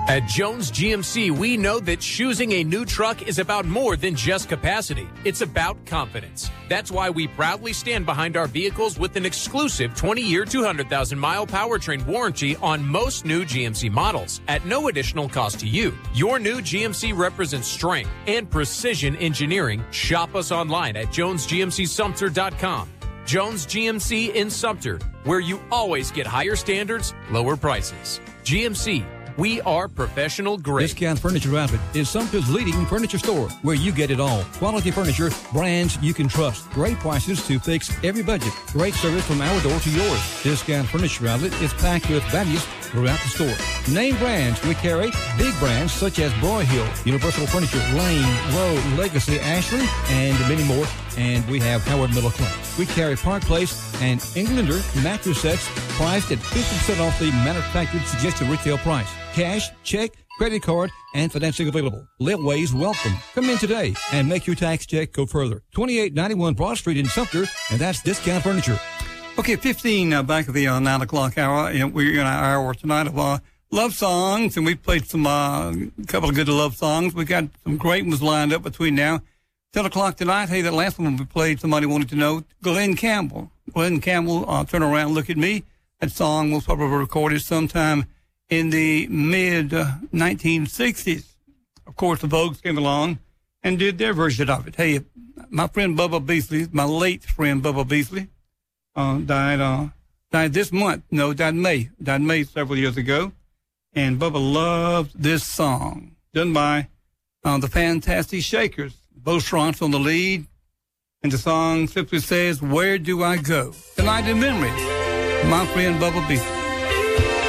At Jones GMC, we know that choosing a new truck is about more than just capacity. It's about confidence. That's why we proudly stand behind our vehicles with an exclusive 20-year, 200,000-mile powertrain warranty on most new GMC models at no additional cost to you. Your new GMC represents strength and precision engineering. Shop us online at jonesgmcsumter.com. Jones GMC in Sumter, where you always get higher standards, lower prices. GMC. We are professional grade. Discount Furniture Outlet is Sumter's leading furniture store where you get it all. Quality furniture, brands you can trust. Great prices to fix every budget. Great service from our door to yours. Discount Furniture Outlet is packed with values throughout the store. Name brands. We carry big brands such as Broyhill, Universal Furniture, Lane, Rowe, Legacy, Ashley, and many more. And we have Howard Miller Clay. We carry Park Place and Englander mattress sets priced at 50% off the manufactured suggested retail price. Cash, check, credit card, and financing available. Litways welcome. Come in today and make your tax check go further. 2891 Broad Street in Sumter, and that's Discount Furniture. Okay, 15 back at the 9 o'clock hour. We're in our hour tonight of love songs, and we played some couple of good love songs. We got some great ones lined up between now 10 o'clock tonight. Hey, that last one we played, somebody wanted to know, Glenn Campbell. Glenn Campbell, Turn Around, Look at Me. That song was probably recorded sometime in the mid-1960s. Of course, the Vogues came along and did their version of it. Hey, my friend Bubba Beasley, my late friend Bubba Beasley, died this month. No, died in May several years ago. And Bubba loved this song, done by the Fantastic Shakers. Bo Schrontz on the lead. And the song simply says, Where Do I Go? Tonight in memory, my friend Bubba Beasley.